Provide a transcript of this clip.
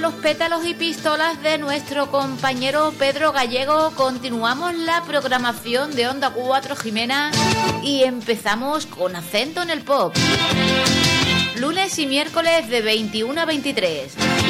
Los pétalos y pistolas de nuestro compañero Pedro Gallego. Continuamos la programación de Onda 4 Jimena y empezamos con Acento en el Pop. Lunes y miércoles de 21 a 23.